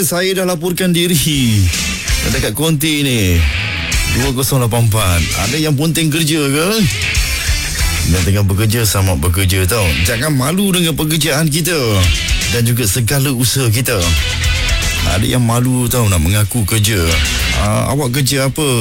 saya dah laporkan diri dekat konti ni 2084. Ada yang ponteng kerja ke? Yang tengah bekerja, selamat bekerja tau. Jangan malu dengan pekerjaan kita dan juga segala usaha kita. Ada yang malu tau nak mengaku kerja. Awak kerja apa?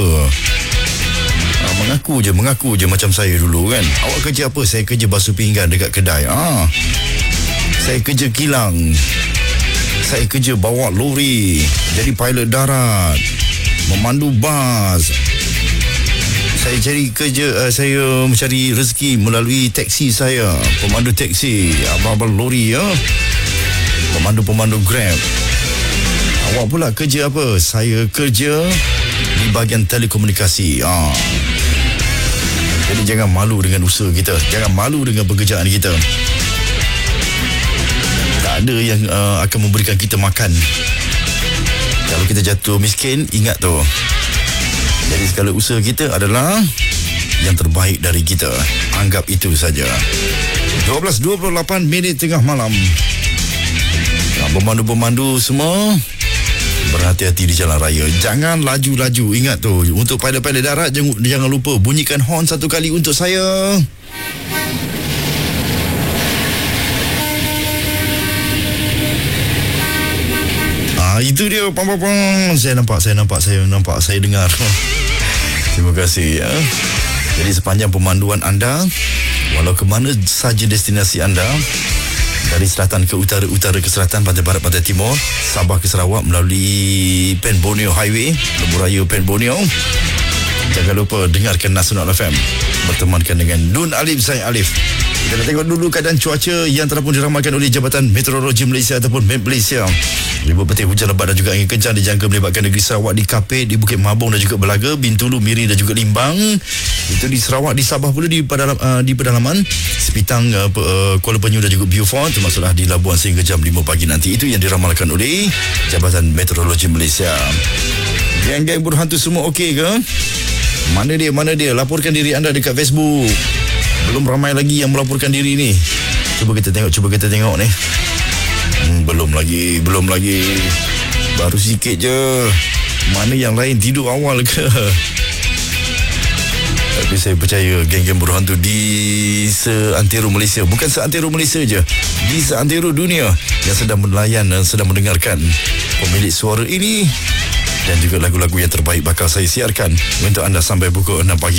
Mengaku je macam saya dulu kan. Awak kerja apa? Saya kerja basuh pinggan dekat kedai. Saya kerja kilang. Saya kerja bawa lori, jadi pilot darat, memandu bas. Saya cari kerja, saya mencari rezeki melalui taksi saya, pemandu taksi, abang-abang lori ya. Pemandu Grab. Awak pula kerja apa? Saya kerja di bahagian telekomunikasi. Jadi jangan malu dengan usaha kita, jangan malu dengan pekerjaan kita. Tak ada yang akan memberikan kita makan. Kalau kita jatuh miskin, ingat tu. Jadi segala usaha kita adalah yang terbaik dari kita. Anggap itu saja. 12:28 tengah malam. Pemandu-pemandu semua, berhati-hati di jalan raya. Jangan laju-laju. Ingat tu, untuk pilot-pilot darat, jangan lupa bunyikan horn satu kali untuk saya. Itu dia. Saya nampak, saya dengar. Terima kasih ya. Jadi sepanjang pemanduan anda, walau ke mana saja destinasi anda, dari selatan ke utara, utara ke selatan, pantai barat, pantai timur, Sabah ke Sarawak melalui Pen Borneo Highway, Lebuh Raya Pen Borneo. Jangan lupa dengarkan Nasional FM, bertemankan dengan Nun Alif, saya Alif. Kita tengok dulu keadaan cuaca yang telah pun diramalkan oleh Jabatan Meteorologi Malaysia ataupun MET Malaysia. Libur petir, hujan lebat dan juga angin kencang dijangka melibatkan negeri Sarawak di Kapit, di Bukit Mabung dan juga Belaga, Bintulu, Miri dan juga Limbang. Itu di Sarawak, di Sabah pula di pedalaman Sepitang, Kuala Penyu dan juga Beaufort, termasuklah di Labuan sehingga jam 5 pagi nanti. Itu yang diramalkan oleh Jabatan Meteorologi Malaysia. Geng-geng berhantu semua okey ke? Mana dia? Laporkan diri anda dekat Facebook. Belum ramai lagi yang melaporkan diri ni. Cuba kita tengok ni. Belum lagi. Baru sikit je. Mana yang lain tidur awal ke? Tapi saya percaya geng-geng berhantu di seantero Malaysia, bukan seantero Malaysia je, di seantero dunia yang sedang melayan dan sedang mendengarkan pemilik suara ini. Dan juga lagu-lagu yang terbaik bakal saya siarkan untuk anda sampai pukul 6 pagi.